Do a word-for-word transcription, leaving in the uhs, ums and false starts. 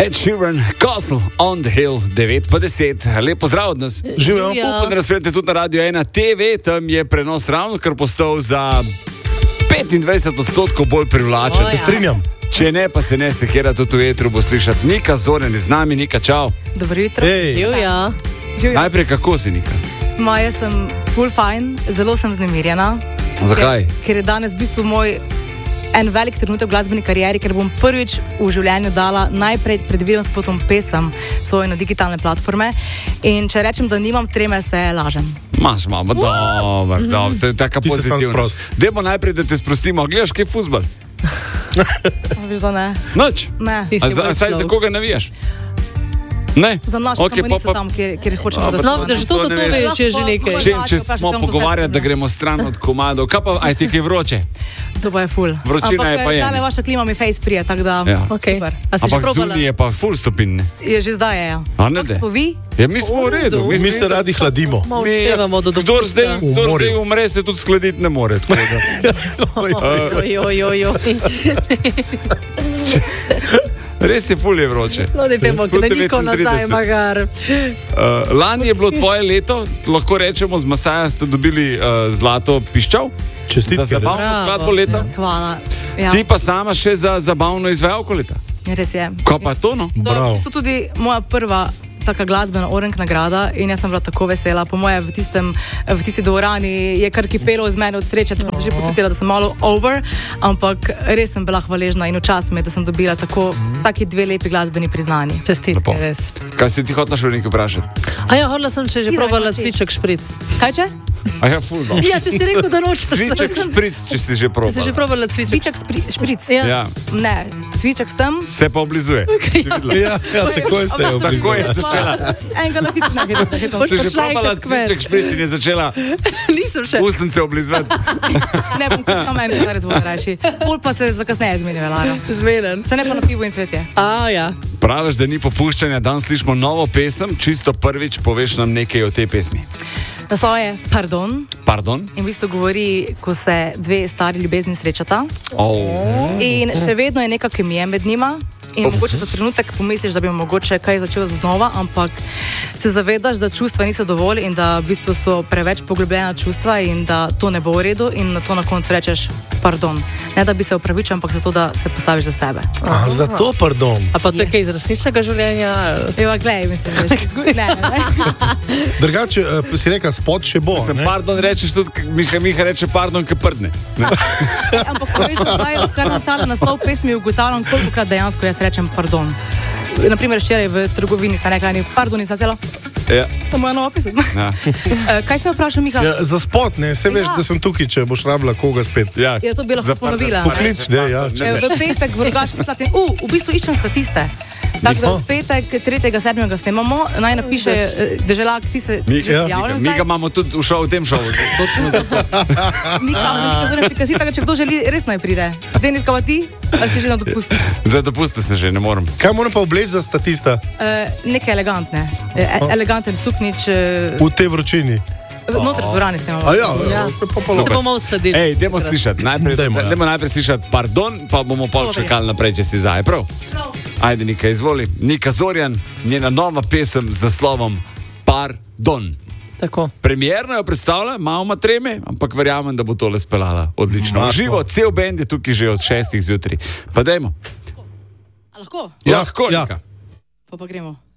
Ed Sheeran, Castle on the Hill, devet pa deset. Lepo zdrav od nas. Živijo. Upam, da nas spremljate tudi na Radio ena T V, tam je prenos ravno kar postal za petindvajset odstotkov bolj privlačen. Se strinjam. Če ne, pa se ne sekira, tudi v etru bo slišati. Nika Zorjan z nami, Nika, čau. Dobro jutro. Živjo. Najprej, kako si, Nika? Ma, jaz sem full fine, zelo sem vznemirjena. Zakaj? Ker, ker je danes v bistvu moj en velik trenutek v glasbeni karieri, ker bom prvič v življenju dala najprej predviden spotom pesem svoje na digitalne platforme. In če rečem, da nimam treme, se lažem. Maš, mama, dobro, dobro, to je taka Ti se sam pozitivna. sprost. Dajmo najprej, da te sprostimo. Gledaš, kaj je fuzbal? Veš, da ne? Noč. Ne. A za, a saj za koga navijaš? Ne? Za naše Okej, okay, pa- niso pa- tam, kjer, kjer hočemo, da pa- smo. No, da že to, To da ne to veš. veš, je že nekaj. Če, če Vprašaj, smo kam pogovarjati, da posebno. gremo stran od komadov, kaj pa, aj ti kaj vroče? To pa je full. Vročina je pa je, Ampak ne. tale vaša klima mi face prije, tako da Ja. Okay. super. A si že Ampak probala? zunaj je pa full stopinj, ne? Je že zdaj, je, ja. A ne, Kako de? ste pa vi? Ja, mi smo v redu. Mi se radi hladimo. Malo odštevamo do Kdor zdaj, dopusta. kdor V morju. zdaj umre, se tudi skladiti ne more. tako da. Oj, oj, oj, oj. Res je full je vroče. No, ne vemo, Ful da niko nazaj, devetintrideset. magar. Uh, lani je bilo tvoje leto, lahko rečemo, z Masaja ste dobili uh, zlato piščal. Čestitke. Za zabavno Bravo. skladbo leta. Hvala. Ja, Ti pa sama še za zabavno izvajalko leta. res je. Ko pa to, no? Bravo. To so tudi moja prva taka glasbena Orenk nagrada in jaz sem bila tako vesela. Po moje v, tistem, v tisti dvorani je kar kipelo iz mene od sreče, da sem se že počutila, da sem malo over, ampak res sem bila hvaležna in včasih me, da sem dobila tako, taki dve lepi glasbeni priznanji. Lepo. Čestitke, res. Kaj si ti hotela še nekaj vprašati? A ja, hodila sem, če že Ti probala daj, cviček špric. Kaj če? A ja, full dobro. Ja, če si rekel, da nočeš. Cviček špric, če si že Da si že probala. probala cviček. Cviček spri, špric? Ja. Ja, Ne, cviček sem. se pa oblizuje. Si videla? Ja, ja, tako je ste jo Tako je začela. Enega na hitro, na hitro, na hitro. Si že Boš pa šla probala enkrat k meni. cviček špric in je začela Nisem še. ustnice oblizovati. Ne bom kar na meni, da res bo rajši. Pol pa se za kasneje zmenijo, Lara. Zmeden. Če ne pa na pivo in cvetje. A, ja. Praviš, da ni popuščanja, danes slišimo novo pesem, čisto prvič poveš nam nekaj o tej pesmi. Naslov je Pardon Pardon? in v bistvu govori, ko se dve stari ljubezni srečata Oh. in še vedno je neka kemija med njima. In mogoče za trenutek pomisliš, da bi mogoče kaj začel znova, ampak se zavedaš, da čustva niso dovolj in da v bistvu so preveč poglobljena čustva in da to ne bo v redu in na to na koncu rečeš pardon. Ne da bi se opravičil, ampak zato, da se postaviš za sebe. A, zato pardon. A pa to je kaj iz resničnega življenja? Evo, gledaj, mislim, da je izgubil. Ne, ne, ne. Drugače, uh, si rekla, spot še bo. Sem ne? pardon rečeš tudi, k- Miha, Miha reče pardon, ki prdne. Ne? Ampak veš, da zdaj, kar na ta naslov pesmi ugotavljam, kolikokrat dejansko jaz rečem pardon. Naprimer, včeraj v trgovini sem rekla, ni pardon in sem zelo, Ja. to je moja nova pesem. Ja. Eh, Kaj se je vprašal, Miha? Ja, za spot, ne, se veš, Ja. da sem tukaj, če boš rabila koga spet. Ja. Ja, to bi lahko Za pardon. ponovila. Poklič, ne, ja, če Eh, ne. V petek v Rogaški Slatini. Uh, v bistvu iščem statiste. Tako da v petek, tretjega sedmega snemamo, naj napiše eh, Deželak, ti se Mi, že ja. prijavljam Mi zdaj. ga imamo tudi v šovu, v tem šovu. Točno zato. Nika, Nika, zore prikasi, tako če kdo želi, res naj pride. Denis, kaj pa ti? Ali si že na dopustu? Zdaj dopusti se že, ne morem. Kaj moram pa obleči za statista Uh, nekaj elegantne. Eh, eleganten suknič, uh, v tej vročini? noter v dvorani snemamo. A ja, Ja. ja. Pa, pa, Se pa, bomo uskladili. Ej, dajmo slišati. Najprej, Dajmo, ja. dajmo najprej slišati pardon, pa bomo pol Dobro. čakali naprej, če si zdaj. Prav? Ajde, Nika, izvoli. Nika Zorjan, njena nova pesem z naslovom Pardon. Tako. Premierno jo predstavlja, malo ima treme, ampak verjamem, da bo tole speljala odlično. Lahko. Živo, cel bend je tukaj že od šestih zjutraj. Pa dajmo. A lahko? Ja, lahko, ja. Nika. Pa pa gremo.